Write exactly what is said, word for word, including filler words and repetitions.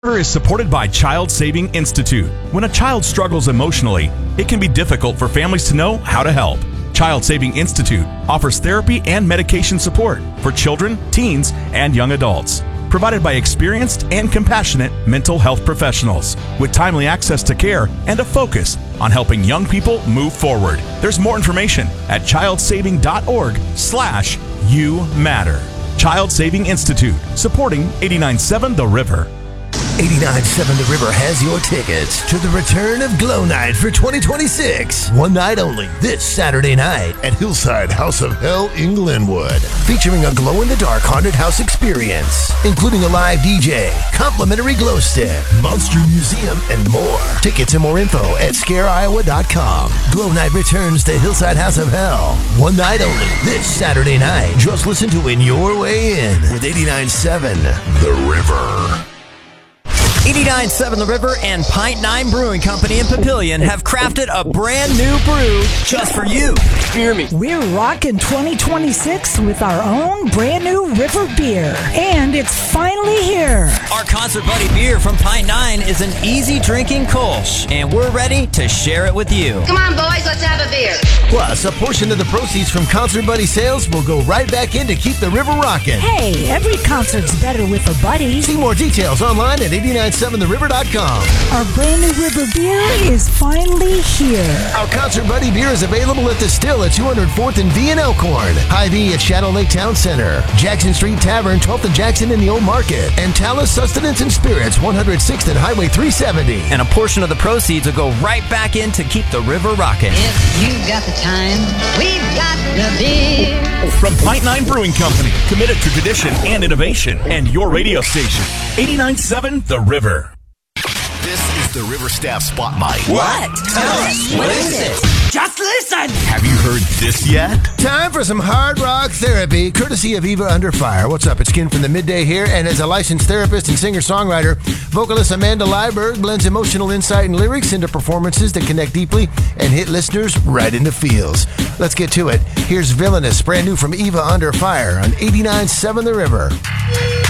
Is supported by Child Saving Institute. When a child struggles emotionally, it can be difficult for families to know how to help. Child Saving Institute offers therapy and medication support for children, teens, and young adults, provided by experienced and compassionate mental health professionals with timely access to care and a focus on helping young people move forward. There's more information at childsaving.org slash you matter. Child Saving Institute, supporting eighty-nine point seven The River. eighty-nine point seven The River has your tickets to the return of Glow Night for twenty twenty-six. One night only, this Saturday night at Hillside House of Hell in Glenwood. Featuring a glow-in-the-dark haunted house experience, including a live D J, complimentary glow stick, monster museum, and more. Tickets and more info at scare iowa dot com. Glow Night returns to Hillside House of Hell. One night only, this Saturday night. Just listen to In Your Way In with eighty-nine point seven The River. eighty-nine point seven The River and Pint Nine Brewing Company in Papillion have crafted a brand new brew just for you. Hear me. We're rocking twenty twenty-six with our own brand new River beer. And it's finally here. Our Concert Buddy beer from Pint Nine is an easy drinking Kolsch, and we're ready to share it with you. Come on, boys, let's have a beer. Plus, a portion of the proceeds from Concert Buddy sales will go right back in to keep the river rocking. Hey, every concert's better with a buddy. See more details online at eighty-nine seven the river dot com. Our brand new River beer is finally here. Our Concert Buddy beer is available at the Still at two hundred fourth and V in Elkhorn, Hy-Vee at Shadow Lake Town Center, Jackson Street Tavern, twelfth and Jackson in the Old Market, and Talus Sustenance and Spirits, one hundred sixth and Highway three seventy. And a portion of the proceeds will go right back in to keep the river rocking. If you've got the time, we've got the beer. From Pint Nine Brewing Company, committed to tradition and innovation, and your radio station, eighty-nine point seven The River. This is the River Staff Spotlight. What? Tell us. What is it? Just listen. Have you heard this yet? Time for some hard rock therapy, courtesy of Eva Under Fire. What's up? It's Ken from the Midday here, and as a licensed therapist and singer-songwriter, vocalist Amanda Leiberg blends emotional insight and lyrics into performances that connect deeply and hit listeners right in the feels. Let's get to it. Here's Villainous, brand new from Eva Under Fire on eighty-nine point seven The River.